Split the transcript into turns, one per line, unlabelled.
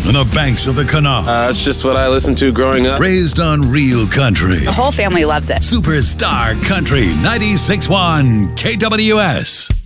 on the banks of the Kanawha.
That's just what I listened to growing up.
Raised on real country.
The whole family loves it.
Superstar Country 96.1 KWS.